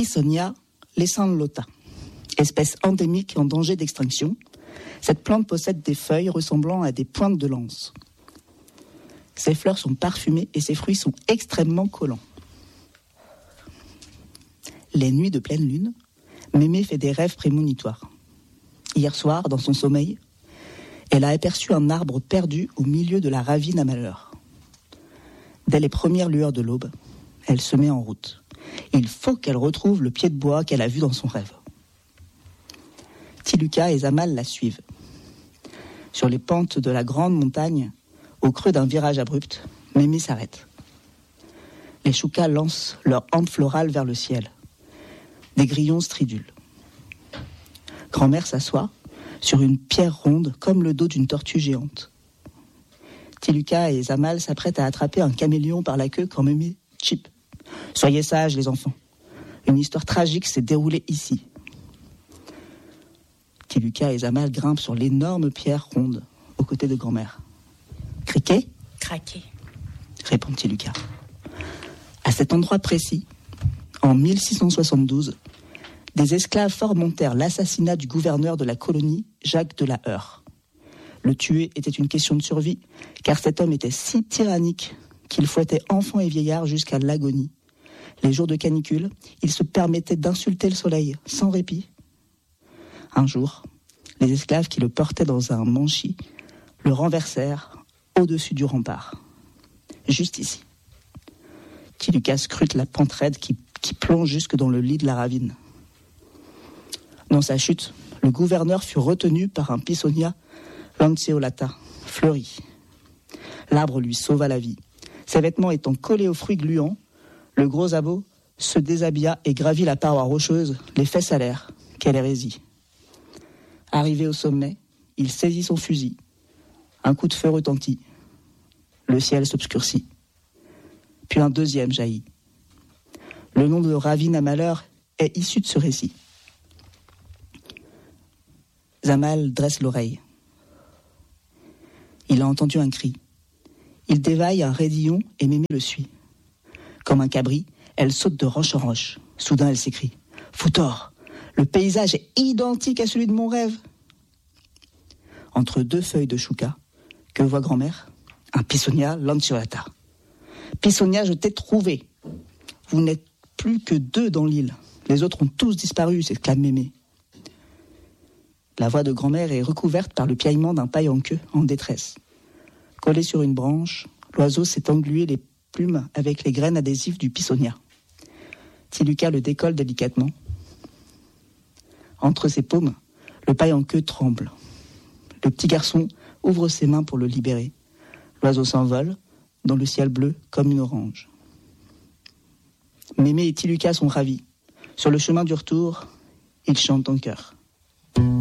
Pisonia lesanlota, espèce endémique en danger d'extinction. Cette plante possède des feuilles ressemblant à des pointes de lance. Ses fleurs sont parfumées et ses fruits sont extrêmement collants. Les nuits de pleine lune, Mémé fait des rêves prémonitoires. Hier soir, dans son sommeil, elle a aperçu un arbre perdu au milieu de la ravine à Malheur. Dès les premières lueurs de l'aube, elle se met en route. Il faut qu'elle retrouve le pied de bois qu'elle a vu dans son rêve. Tiluca et Zamal la suivent. Sur les pentes de la grande montagne, au creux d'un virage abrupt, Mémé s'arrête. Les choucas lancent leur hampe florale vers le ciel. Des grillons stridulent. Grand-mère s'assoit sur une pierre ronde comme le dos d'une tortue géante. Tiluca et Zamal s'apprêtent à attraper un caméléon par la queue quand Mémé chip. « Soyez sages, les enfants. Une histoire tragique s'est déroulée ici. » Tiluca et Zamal grimpent sur l'énorme pierre ronde aux côtés de grand-mère. « Criquet ?»« Craquer » répond Tiluca. À cet endroit précis, en 1672, des esclaves fomentèrent l'assassinat du gouverneur de la colonie, Jacques de la Heure. Le tuer était une question de survie, car cet homme était si tyrannique qu'il fouettait enfants et vieillards jusqu'à l'agonie. Les jours de canicule, il se permettait d'insulter le soleil, sans répit. Un jour, les esclaves qui le portaient dans un manchis le renversèrent au-dessus du rempart. Juste ici. Tiluca scrute la pente raide qui plonge jusque dans le lit de la ravine. Dans sa chute, le gouverneur fut retenu par un Pisonia lanceolata, fleuri. L'arbre lui sauva la vie. Ses vêtements étant collés aux fruits gluants, le gros abo se déshabilla et gravit la paroi rocheuse, les fesses à l'air. Quelle hérésie! Arrivé au sommet, il saisit son fusil. Un coup de feu retentit. Le ciel s'obscurcit. Puis un deuxième jaillit. Le nom de ravine à Malheur est issu de ce récit. Zamal dresse l'oreille. Il a entendu un cri. Il dévaille un raidillon et Mémé le suit. Comme un cabri, elle saute de roche en roche. Soudain, elle s'écrie « Foutor, le paysage est identique à celui de mon rêve !» Entre deux feuilles de chouca, que voit grand-mère ? Un Pisonia lanceolata. « Pisonia, je t'ai trouvé. Vous n'êtes plus que 2 dans l'île. Les autres ont tous disparu !» s'exclame Mémé. La voix de grand-mère est recouverte par le piaillement d'un paille en queue en détresse. Collé sur une branche, l'oiseau s'est englué les plumes avec les graines adhésives du Pisonia. Tiluca le décolle délicatement. Entre ses paumes, le paille en queue tremble. Le petit garçon ouvre ses mains pour le libérer. L'oiseau s'envole dans le ciel bleu comme une orange. Mémé et Tiluca sont ravis. Sur le chemin du retour, ils chantent en chœur.